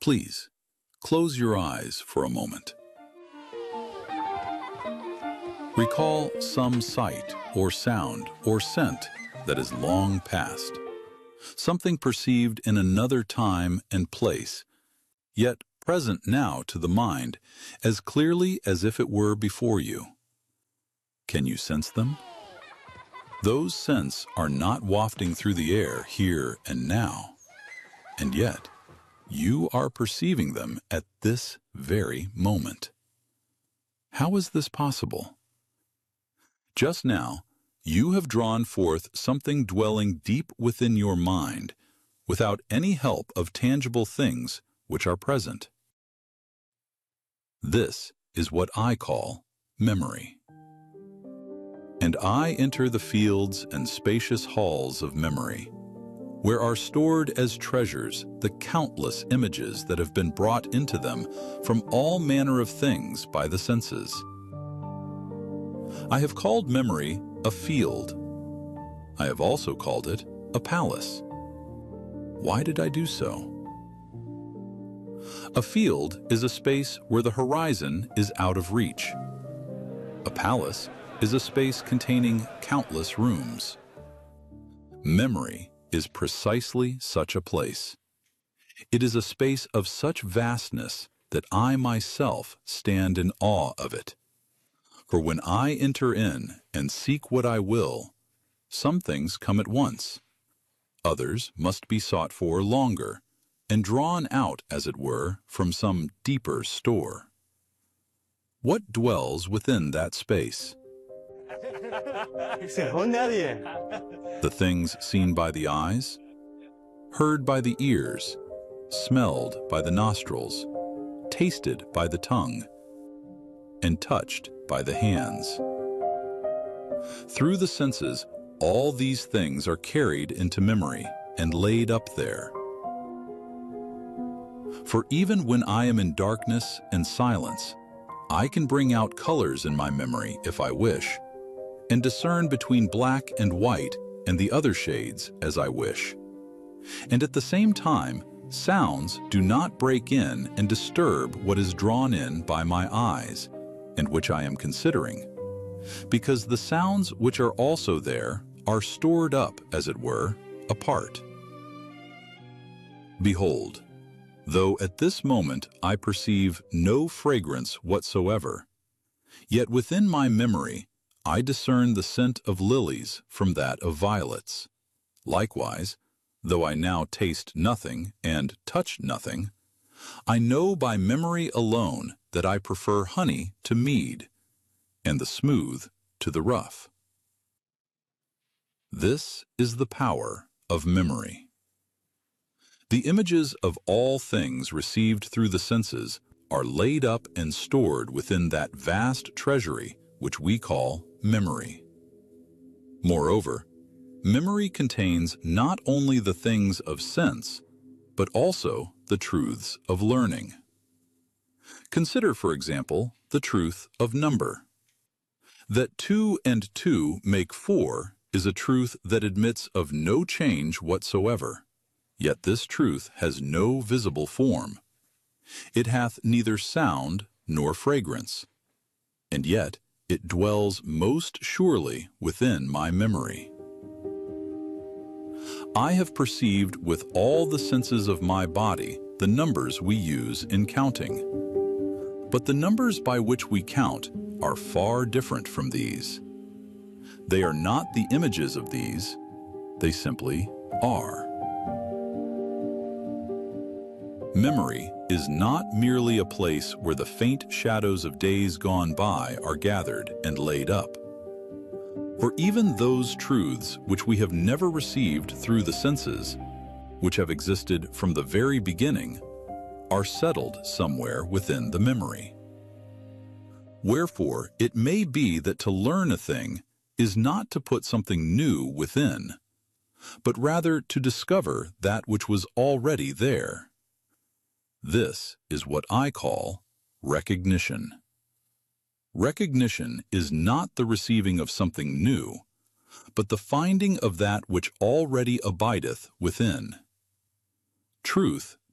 Please, close your eyes for a moment. Recall some sight or sound or scent that is long past, something perceived in another time and place, yet present now to the mind as clearly as if it were before you. Can you sense them? Those scents are not wafting through the air here and now, and yet you are perceiving them at this very moment. How is this possible? Just now, you have drawn forth something dwelling deep within your mind, without any help of tangible things which are present. This is what I call memory. And I enter the fields and spacious halls of memory, where are stored as treasures the countless images that have been brought into them from all manner of things by the senses. I have called memory a field. I have also called it a palace. Why did I do so? A field is a space where the horizon is out of reach. A palace is a space containing countless rooms. Memory is precisely such a place. It is a space of such vastness that I myself stand in awe of it. For when I enter in and seek what I will, some things come at once. Others must be sought for longer, and drawn out, as it were, from some deeper store. What dwells within that space? The things seen by the eyes, heard by the ears, smelled by the nostrils, tasted by the tongue, and touched by the hands. Through the senses, all these things are carried into memory and laid up there. For even when I am in darkness and silence, I can bring out colors in my memory if I wish, and discern between black and white and the other shades as I wish. And at the same time, sounds do not break in and disturb what is drawn in by my eyes, and which I am considering, because the sounds which are also there are stored up, as it were, apart. Behold, though at this moment I perceive no fragrance whatsoever, yet within my memory I discern the scent of lilies from that of violets. Likewise, though I now taste nothing and touch nothing, I know by memory alone that I prefer honey to mead, and the smooth to the rough. This is the power of memory. The images of all things received through the senses are laid up and stored within that vast treasury which we call memory. Moreover, memory contains not only the things of sense, but also the truths of learning. Consider, for example, the truth of number. That 2 and 2 make 4 is a truth that admits of no change whatsoever, yet this truth has no visible form. It hath neither sound nor fragrance, and yet it dwells most surely within my memory. I have perceived with all the senses of my body the numbers we use in counting. But the numbers by which we count are far different from these. They are not the images of these, they simply are. Memory is not merely a place where the faint shadows of days gone by are gathered and laid up. For even those truths which we have never received through the senses, which have existed from the very beginning, are settled somewhere within the memory. Wherefore, it may be that to learn a thing is not to put something new within, but rather to discover that which was already there. This is what I call recognition. Recognition is not the receiving of something new, but the finding of that which already abideth within. Truth